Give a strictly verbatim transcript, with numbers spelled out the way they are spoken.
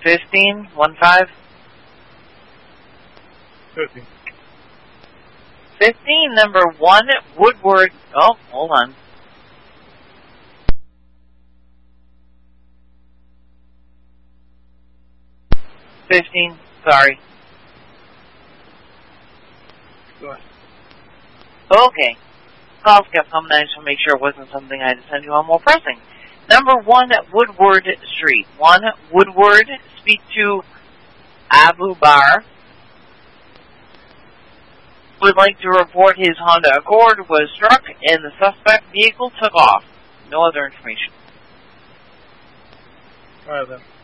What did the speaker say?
fifteen, one five. fifteen. fifteen, number one, Woodward. Oh, hold on. fifteen, sorry. Go ahead. Okay. Calls kept coming. I just want to make sure it wasn't something I had to send you on more pressing. Number one, Woodward Street. One, Woodward, speak to Abu Bar. Would like to report his Honda Accord was struck and the suspect vehicle took off. No other information. All right, then.